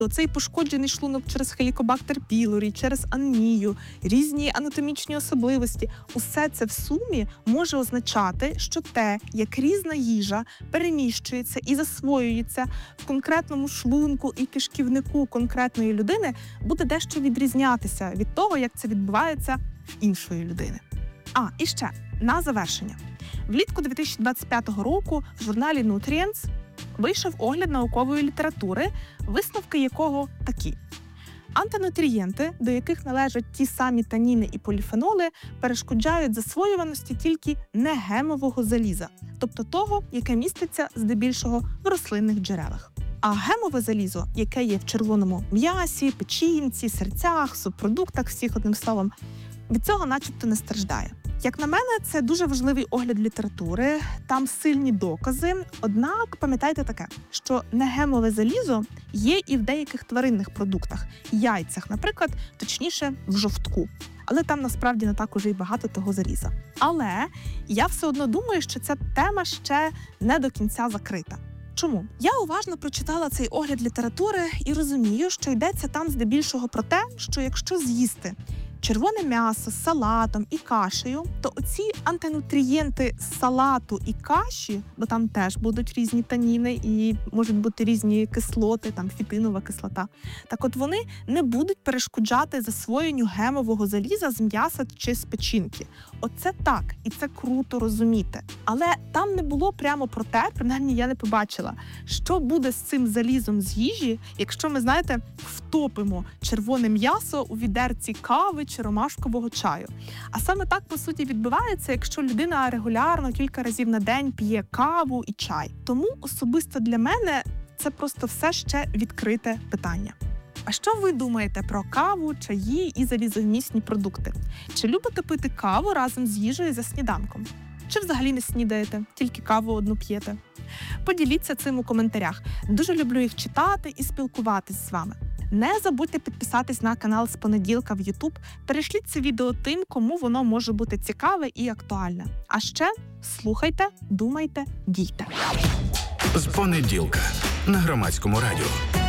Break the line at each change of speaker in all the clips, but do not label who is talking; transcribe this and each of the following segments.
Оцей пошкоджений шлунок через Helicobacter pylori, через анемію, різні анатомічні особливості – усе це в сумі може означати, що те, як різна їжа переміщується і засвоюється в конкретному шлунку і кишківнику конкретної людини, буде дещо відрізнятися від того, як це відбувається в іншої людини. І ще, на завершення. Влітку 2025 року в журналі Nutrients вийшов огляд наукової літератури, висновки якого такі. Антинутрієнти, до яких належать ті самі таніни і поліфеноли, перешкоджають засвоюваності тільки негемового заліза, тобто того, яке міститься здебільшого в рослинних джерелах. А гемове залізо, яке є в червоному м'ясі, печінці, серцях, субпродуктах, всіх одним словом, від цього начебто не страждає. Як на мене, це дуже важливий огляд літератури, там сильні докази. Однак пам'ятайте таке, що негемове залізо є і в деяких тваринних продуктах, яйцях, наприклад, точніше, в жовтку. Але там насправді не так уже й багато того заліза. Але я все одно думаю, що ця тема ще не до кінця закрита. Чому? Я уважно прочитала цей огляд літератури і розумію, що йдеться там здебільшого про те, що якщо з'їсти червоне м'ясо з салатом і кашею, то оці антинутрієнти з салату і каші, бо там теж будуть різні таніни і можуть бути різні кислоти, там фітинова кислота, так от вони не будуть перешкоджати засвоєнню гемового заліза з м'яса чи з печінки. Оце так, і це круто розуміти. Але там не було прямо про те, принаймні я не побачила, що буде з цим залізом з їжі, якщо ми, знаєте, втопимо червоне м'ясо у відерці кави чи ромашкового чаю. А саме так, по суті, відбувається, якщо людина регулярно кілька разів на день п'є каву і чай. Тому особисто для мене це просто все ще відкрите питання. А що ви думаєте про каву, чаї і залізовмісні продукти? Чи любите пити каву разом з їжею за сніданком? Чи взагалі не снідаєте, тільки каву одну п'єте? Поділіться цим у коментарях. Дуже люблю їх читати і спілкуватись з вами. Не забудьте підписатись на канал з понеділка в YouTube. Перешліть це відео тим, кому воно може бути цікаве і актуальне. А ще слухайте, думайте, дійте.
З понеділка на Громадському радіо.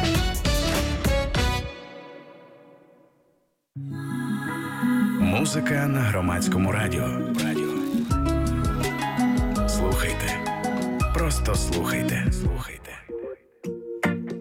Музика на Громадському радіо. Слухайте. Просто слухайте.